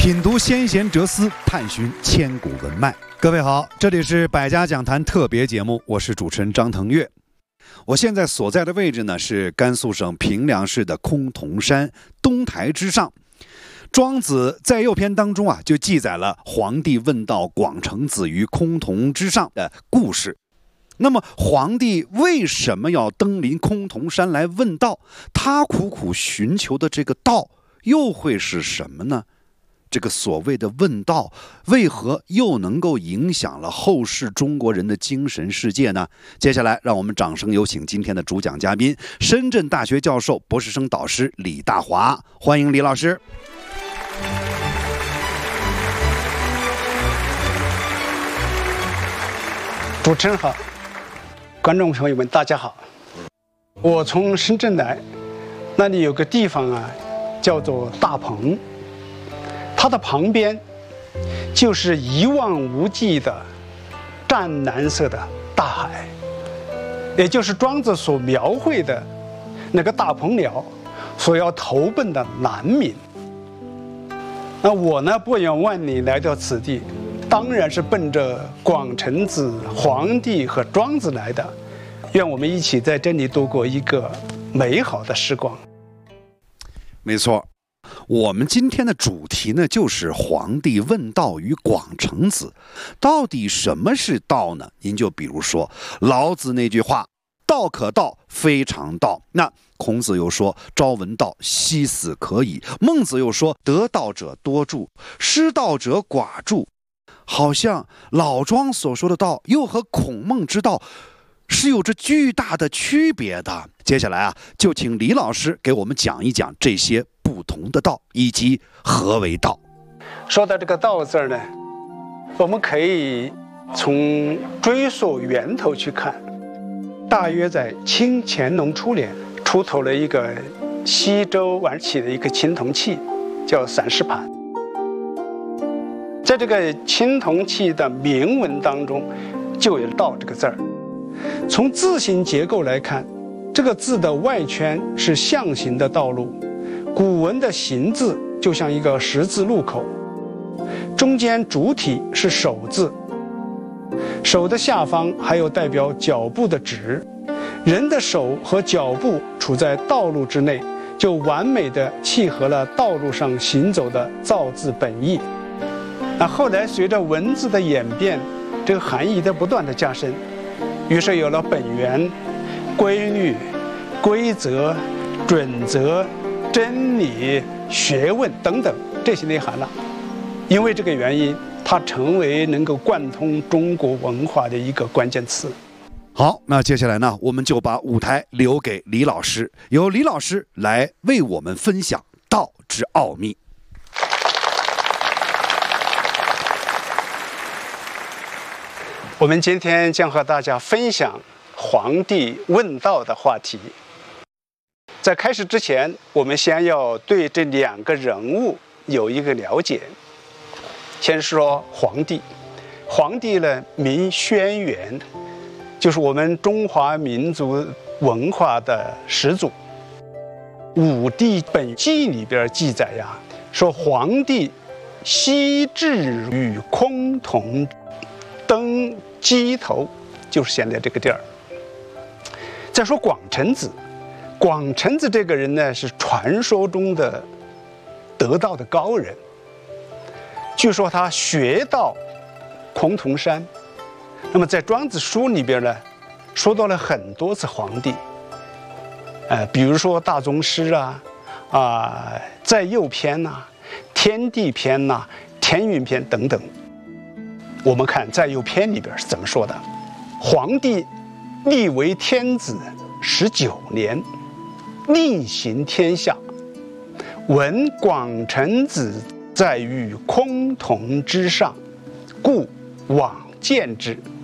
品读先贤哲思，探寻千古文脉。各位好，这里是百家讲坛特别节目，我是主持人张腾岳。我现在所在的位置呢，是甘肃省平凉市的崆峒山东台之上。庄子在右篇当中就记载了皇帝问道广成子于崆峒之上的故事。那么皇帝为什么要登临崆峒山来问道？他苦苦寻求的这个道又会是什么呢？这个所谓的问道，为何又能够影响了后世中国人的精神世界呢？接下来让我们掌声有请今天的主讲嘉宾，深圳大学教授、博士生导师李大华，欢迎李老师。 主持人好，观众朋友们大家好。我从深圳来，那里有个地方叫做大鹏，它的旁边就是一望无际的湛蓝色的大海，也就是庄子所描绘的那个大鹏鸟所要投奔的南冥。那我呢，不远万里来到此地，当然是奔着广成子、皇帝和庄子来的。愿我们一起在这里度过一个美好的时光。 没错，我们今天的主题呢，就是皇帝问道于广成子。到底什么是道呢？您就比如说老子那句话，道可道，非常道。那孔子又说，朝闻道，夕死可矣。孟子又说，得道者多助，失道者寡助。好像老庄所说的道，又和孔孟之道是有着巨大的区别的。接下来就请李老师给我们讲一讲这些不同的道，以及何为道。 说到这个道字呢，我们可以从追溯源头去看。大约在清乾隆初年，出土了一个西周晚期的一个青铜器，叫散氏盘。在这个青铜器的铭文当中，就有“道”这个字儿。从字形结构来看，这个字的外圈是象形的道路，古文的形字就像一个十字路口，中间主体是手字，手的下方还有代表脚步的趾，人的手和脚步处在道路之内，就完美的契合了道路上行走的造字本意。那后来随着文字的演变，这个含义的不断的加深，于是有了本源、规律、规则、准则、真理、学问等等这些内涵了。因为这个原因，它成为能够贯通中国文化的一个关键词。 好，那接下来呢，我们就把舞台留给李老师，由李老师来为我们分享道之奥秘。 我们今天将和大家分享皇帝问道的话题。在开始之前，我们先要对这两个人物有一个了解。先说皇帝，皇帝呢名轩辕，就是我们中华民族文化的始祖。武帝本纪里边记载说皇帝西至于崆峒，登鸡头，就是现在这个地儿。再说广成子，广成子这个人呢，是传说中的得道的高人。据说他学到崆峒山。那么在庄子书里边呢，说到了很多次皇帝，比如说大宗师在右篇天地篇天运篇等等。我们看在右篇里边是怎么说的：皇帝立为天子19年，令行天下，闻广成子在于崆峒之上，故往见之。